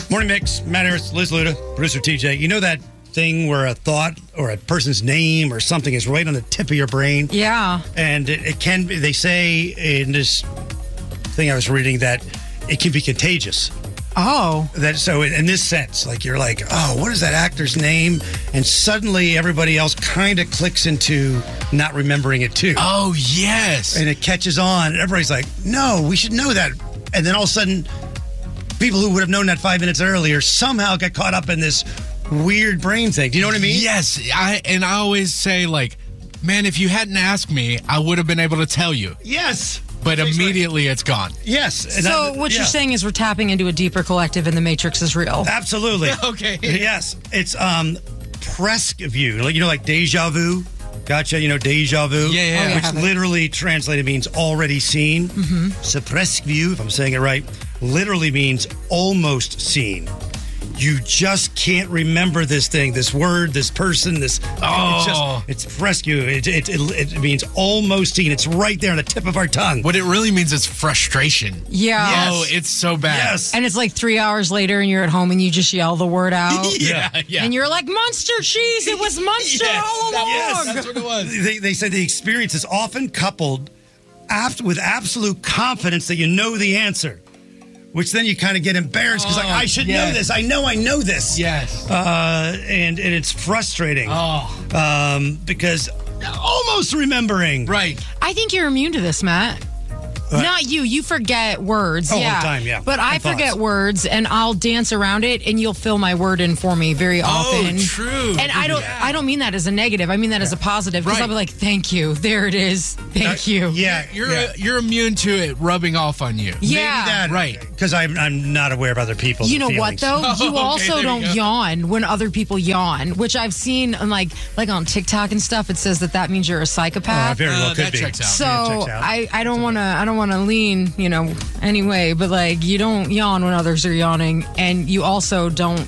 Morning Mix, Matt Harris, Liz Luda, producer TJ. You know that thing where a thought or a person's name or something is right on the tip of your brain? Yeah. And it can be, they say in this thing I was reading that it can be contagious. Oh. So in this sense, like you're like, oh, what is that actor's name? And suddenly everybody else kind of clicks into not remembering it too. Oh, yes. And it catches on. And everybody's like, no, we should know that. And then all of a sudden, people who would have known that 5 minutes earlier somehow get caught up in this weird brain thing. Do you know what I mean? Yes. I always say, like, man, if you hadn't asked me, I would have been able to tell you. Yes. But immediately it's gone. Yes. And So what you're saying is we're tapping into a deeper collective and the Matrix is real. Absolutely. Okay. Yes. It's presque view. Like deja vu. Gotcha. Deja vu. Yeah. Which literally translated means already seen. Mm-hmm. So presque view, if I'm saying it right, literally means almost seen. You just can't remember this thing, this word, this person, this. Oh. It's presque. It means almost seen. It's right there on the tip of our tongue. What it really means is frustration. Yeah. Yes. Oh, it's so bad. Yes. And it's like 3 hours later and you're at home and you just yell the word out. Yeah. And you're like, Munster cheese. It was Munster all along. Yes, that's what it was. They said the experience is often coupled with absolute confidence that you know the answer, which then you kind of get embarrassed because I should know this. I know this. Yes. And it's frustrating. Because almost remembering. Right. I think you're immune to this, Matt. Not you. You forget words. All the yeah. time, yeah. But I And forget thoughts. words, and I'll dance around it, and you'll fill my word in for me very often. Oh, true. And I don't mean that as a negative. I mean that as a positive. Because Right. I'll be like, thank you. There it is. Thank you. Yeah. You're immune to it rubbing off on you. Yeah. Right. Because I'm not aware of other people's You know what feelings. though? You Okay, also there you don't go. yawn when other people yawn, which I've seen on like on TikTok and stuff. It says that means you're a psychopath. Very well could that be. checks out. So checks out. I don't want to lean, anyway, but like you don't yawn when others are yawning, and you also don't